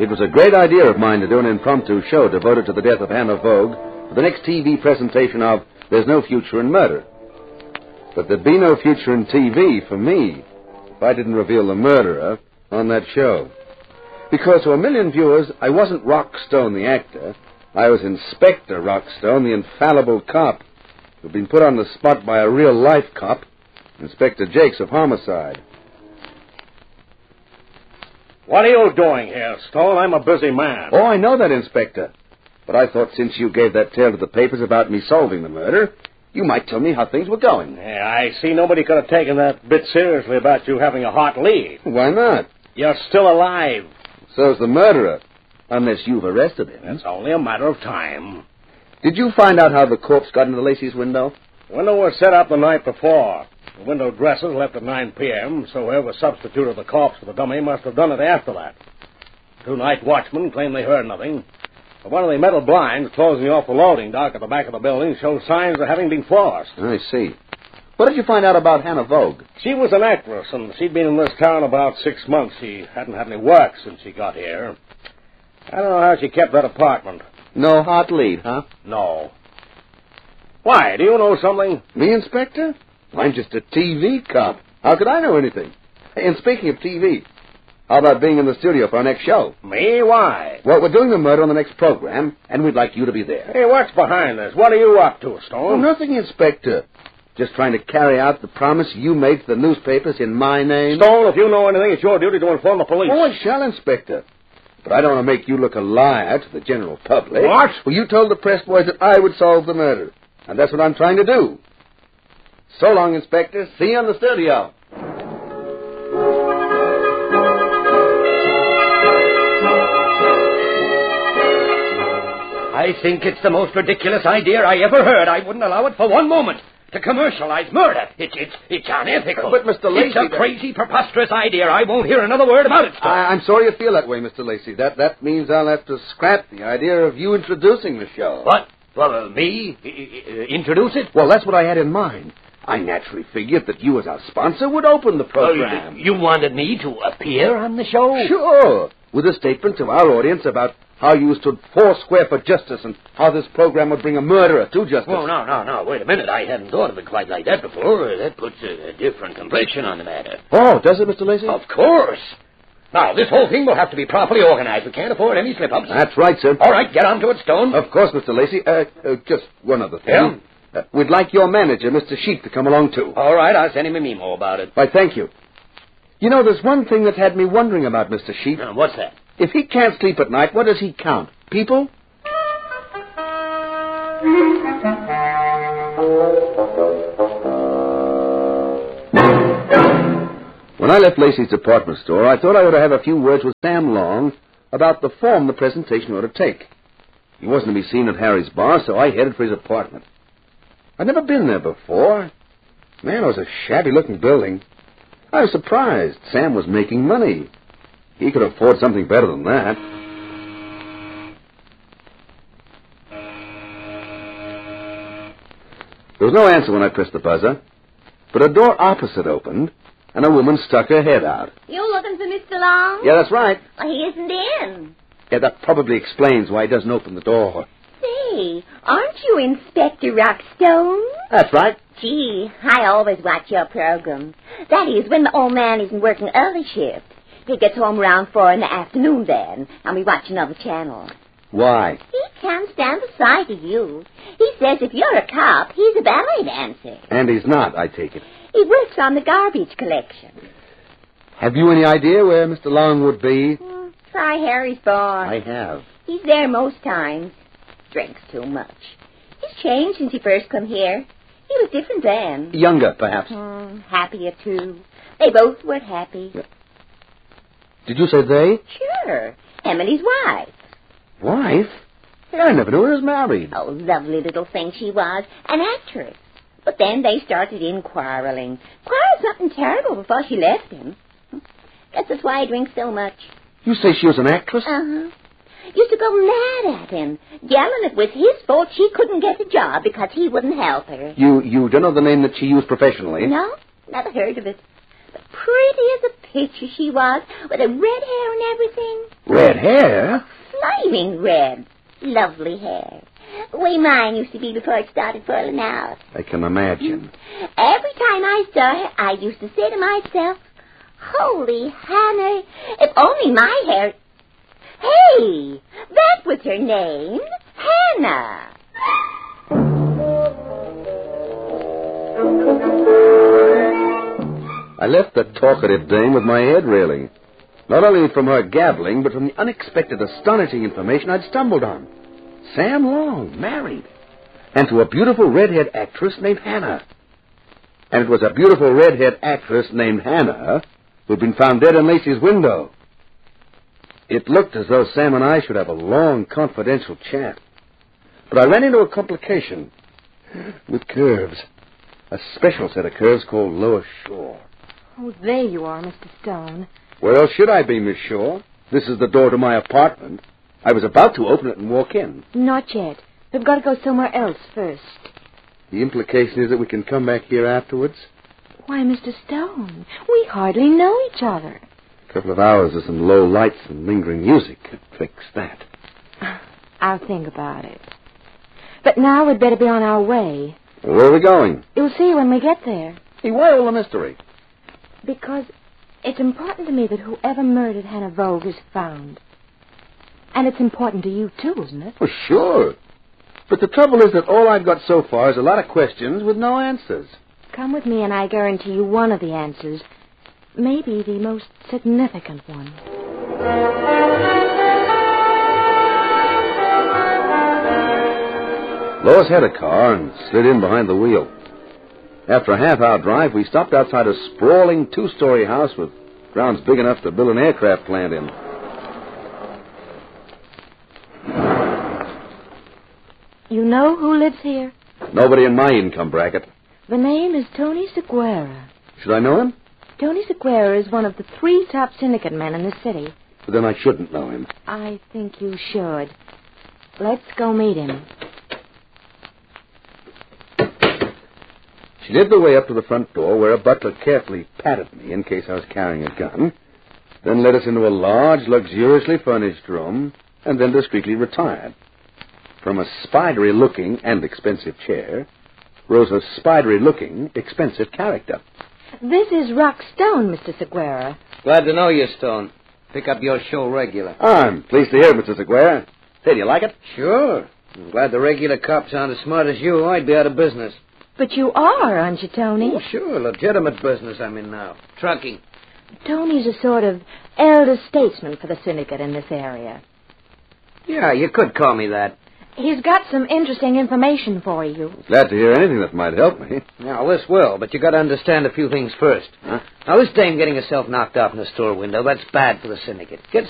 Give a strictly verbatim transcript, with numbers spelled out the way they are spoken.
It was a great idea of mine to do an impromptu show devoted to the death of Hannah Vogue for the next T V presentation of There's No Future in Murder. But there'd be no future in T V for me if I didn't reveal the murderer on that show. Because to a million viewers, I wasn't Rockstone the actor. I was Inspector Rockstone, the infallible cop, who'd been put on the spot by a real-life cop, Inspector Jakes of Homicide. What are you doing here, Stone? I'm a busy man. Oh, I know that, Inspector. But I thought since you gave that tale to the papers about me solving the murder, you might tell me how things were going. Yeah, I see nobody could have taken that bit seriously about you having a hot lead. Why not? You're still alive. So's the murderer, unless you've arrested him. It's only a matter of time. Did you find out how the corpse got into Lacey's window? The window was set up the night before. The window dressers left at nine p.m., so whoever substituted the corpse for the dummy must have done it after that. Two night watchmen claim they heard nothing. But one of the metal blinds closing off the loading dock at the back of the building shows signs of having been forced. I see. What did you find out about Hannah Vogue? She was an actress, and she'd been in this town about six months. She hadn't had any work since she got here. I don't know how she kept that apartment. No hot lead, huh? No. Why? Do you know something? Me, Inspector? I'm just a T V cop. How could I know anything? Hey, and speaking of T V, how about being in the studio for our next show? Me? Why? Well, we're doing the murder on the next program, and we'd like you to be there. Hey, what's behind this? What are you up to, Stone? Oh, nothing, Inspector. Just trying to carry out the promise you made to the newspapers in my name. Stone, if you know anything, it's your duty to inform the police. Oh, I shall, Inspector. But I don't want to make you look a liar to the general public. What? Well, you told the press boys that I would solve the murder, and that's what I'm trying to do. So long, Inspector. See you in the studio. I think it's the most ridiculous idea I ever heard. I wouldn't allow it for one moment. To commercialize murder. It's it's it's unethical. But, Mister Lacey... It's a crazy, preposterous idea. I won't hear another word about it, Stone. I, I'm sorry you feel that way, Mister Lacey. That, that means I'll have to scrap the idea of you introducing the show. What? Well, uh, me? I, I, introduce it? Well, that's what I had in mind. I naturally figured that you as our sponsor would open the program. Oh, you, you wanted me to appear on the show? Sure. With a statement to our audience about how you stood four square for justice and how this program would bring a murderer to justice. Oh, no, no, no. Wait a minute. I hadn't thought of it quite like that before. That puts a, a different complexion on the matter. Oh, does it, Mister Lacey? Of course. Now, this whole thing will have to be properly organized. We can't afford any slip-ups. That's right, sir. All right, get on to it, Stone. Of course, Mister Lacey. Uh, uh, just one other thing. Yeah? Uh, we'd like your manager, Mister Sheep, to come along, too. All right, I'll send him a memo about it. Why, thank you. You know, there's one thing that had me wondering about Mister Sheep. Uh, what's that? If he can't sleep at night, what does he count? People? When I left Lacey's department store, I thought I ought to have a few words with Sam Long about the form the presentation ought to take. He wasn't to be seen at Harry's bar, so I headed for his apartment. I'd never been there before. Man, it was a shabby-looking building. I was surprised. Sam was making money. He could afford something better than that. There was no answer when I pressed the buzzer, but a door opposite opened, and a woman stuck her head out. You looking for Mister Long? Yeah, that's right. Well, he isn't in. Yeah, that probably explains why he doesn't open the door. Say, aren't you Inspector Rockstone? That's right. Gee, I always watch your program. That is, when the old man isn't working early shift. He gets home around four in the afternoon then, and we watch another channel. Why? He can't stand the sight of you. He says if you're a cop, he's a ballet dancer. And he's not, I take it. He works on the garbage collection. Have you any idea where Mister Long would be? Hmm, try Harry's bar. I have. He's there most times. Drinks too much. He's changed since he first come here. He was different then. Younger, perhaps. Hmm, happier, too. They both were happy. Yeah. Did you say they? Sure. Emily's wife. Wife? I never knew her was married. Oh, lovely little thing she was. An actress. But then they started in quarreling. Quarreled something terrible before she left him. Guess that's why he drinks so much. You say she was an actress? Uh-huh. Used to go mad at him, yelling it was his fault she couldn't get a job because he wouldn't help her. You you don't know the name that she used professionally? No, never heard of it. But pretty as a picture she was, with her red hair and everything. Red hair? Flaming red. Lovely hair. The way mine used to be before it started falling out. I can imagine. Every time I saw her, I used to say to myself, Holy Hannah, if only my hair... Hey, that was her name, Hannah. I left the talkative dame with my head reeling, not only from her gabbling, but from the unexpected, astonishing information I'd stumbled on. Sam Long, married, and to a beautiful redhead actress named Hannah. And it was a beautiful redhead actress named Hannah who'd been found dead in Lacey's window. It looked as though Sam and I should have a long, confidential chat. But I ran into a complication with curves. A special set of curves called Lower Shore. Oh, there you are, Mister Stone. Where else should I be, Miss Shaw? This is the door to my apartment. I was about to open it and walk in. Not yet. We've got to go somewhere else first. The implication is that we can come back here afterwards? Why, Mister Stone, we hardly know each other. A couple of hours of some low lights and lingering music could fix that. I'll think about it. But now we'd better be on our way. Well, where are we going? You'll see when we get there. Hey, why all the mystery? Because it's important to me that whoever murdered Hannah Vogue is found. And it's important to you, too, isn't it? Well, sure. But the trouble is that all I've got so far is a lot of questions with no answers. Come with me and I guarantee you one of the answers. Maybe the most significant one. Lois had a car and slid in behind the wheel. After a half-hour drive, we stopped outside a sprawling two-story house with grounds big enough to build an aircraft plant in. You know who lives here? Nobody in my income bracket. The name is Tony Seguera. Should I know him? Tony Seguera is one of the three top syndicate men in the city. But then I shouldn't know him. I think you should. Let's go meet him. She led the way up to the front door, where a butler carefully patted me in case I was carrying a gun, then led us into a large, luxuriously furnished room, and then discreetly retired. From a spidery-looking and expensive chair rose a spidery-looking, expensive character. This is Rock Stone, Mister Seguera. Glad to know you, Stone. Pick up your show regular. I'm pleased to hear it, Mister Seguera. Say, do you like it? Sure. I'm glad the regular cops aren't as smart as you. I'd be out of business. But you are, aren't you, Tony? Oh, sure. Legitimate business I'm in now. Trucking. Tony's a sort of elder statesman for the syndicate in this area. Yeah, you could call me that. He's got some interesting information for you. Glad to hear anything that might help me. Now, this will, but you got to understand a few things first. Huh? Now, this dame getting herself knocked off in the store window, that's bad for the syndicate. Gets